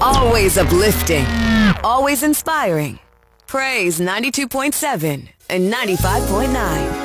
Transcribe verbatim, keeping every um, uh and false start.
Always uplifting. Always inspiring. Praise ninety-two point seven and ninety-five point nine.